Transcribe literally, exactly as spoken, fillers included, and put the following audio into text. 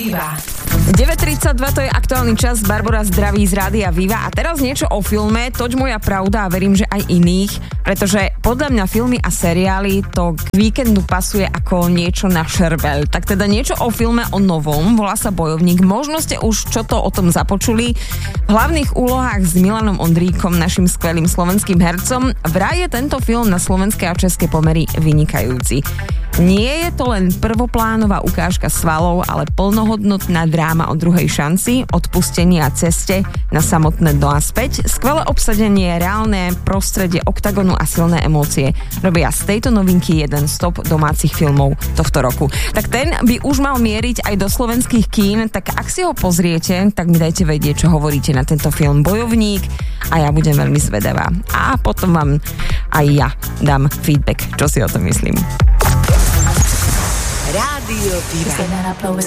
Viva. deväť tridsaťdva, to je aktuálny čas, Barbora zdraví z Rádia Viva a teraz niečo o filme, toť moja pravda a verím, že aj iných, pretože podľa mňa filmy a seriály to k víkendu pasuje ako niečo na šerbeľ. Tak teda niečo o filme o novom, volá sa Bojovník, možno ste už čo to o tom započuli. V hlavných úlohách s Milanom Ondríkom, našim skvelým slovenským hercom, vraj je tento film na slovenské a české pomery vynikajúci. Nie je to len prvoplánová ukážka svalov, ale plnohodnotná dráma o druhej šanci, odpustení a ceste na samotné dno a späť. Skvelé obsadenie, reálne prostredie oktagonu a silné emócie robia z tejto novinky jeden z top domácich filmov tohto roku. Tak ten by už mal mieriť aj do slovenských kín, tak ak si ho pozriete, tak mi dajte vedieť, čo hovoríte na tento film Bojovník a ja budem veľmi zvedavá. A potom vám aj ja dám feedback, čo si o tom myslím. Rádio Viva.